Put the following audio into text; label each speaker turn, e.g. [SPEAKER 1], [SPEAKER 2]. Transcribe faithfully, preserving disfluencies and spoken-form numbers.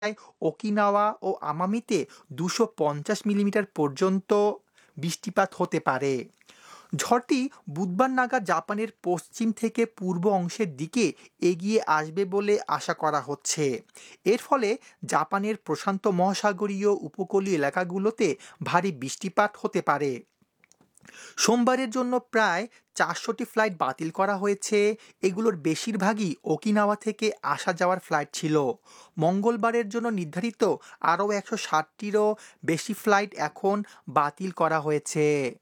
[SPEAKER 1] Okinawa ও আমামিতে দুশো পঞ্চাশ millimetre পর্যন্ত বৃষ্টিপাত হতে পারে। ঝড়টি বুধবার নাগাদ জাপানের পশ্চিম থেকে পূর্ব অংশের দিকে এগিয়ে আসবে বলে আশা করা হচ্ছে। এর ফলে জাপানের প্রশান্ত মহাসাগরীয় উপকূলীয় এলাকাগুলোতে ভারী বৃষ্টিপাত হতে পারে। সোমবারের জন্য প্রায় চারশোটি ফ্লাইট বাতিল করা হয়েছে। এগুলোর বেশিরভাগই ওকিনাওয়া থেকে আসা যাওয়ার ফ্লাইট ছিল। মঙ্গলবারের জন্য নির্ধারিত আরও একশো ষাটটিরও বেশি ফ্লাইট এখন বাতিল করা হয়েছে।